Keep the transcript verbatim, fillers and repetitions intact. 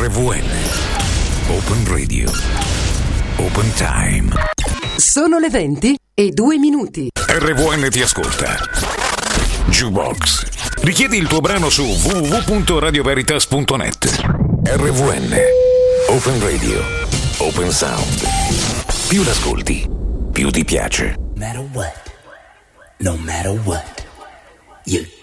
R V N Open Radio Open Time. Sono le venti e due minuti. R V N ti ascolta. Jukebox. Richiedi il tuo brano su w w w punto radio veritas punto net. R V N Open Radio Open Sound. Più l'ascolti, più ti piace. No matter what, no matter what, you